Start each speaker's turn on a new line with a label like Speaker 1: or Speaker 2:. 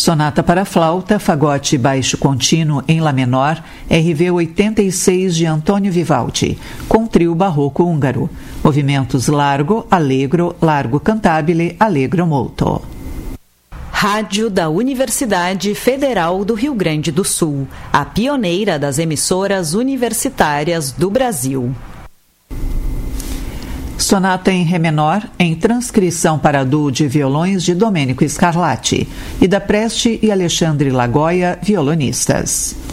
Speaker 1: Sonata para flauta, fagote baixo contínuo em Lá menor, RV 86 de Antônio Vivaldi, com trio barroco húngaro. Movimentos largo, largo cantabile, allegro molto.
Speaker 2: Rádio da Universidade Federal do Rio Grande do Sul, a pioneira das emissoras universitárias do Brasil.
Speaker 1: Sonata em Ré menor, em transcrição para duo de violões de Domênico Scarlatti, e da Preste e Alexandre Lagoia, violonistas.